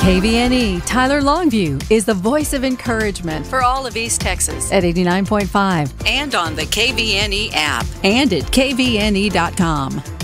KVNE Tyler Longview is the voice of encouragement for all of East Texas at 89.5 and on the KVNE app and at kvne.com.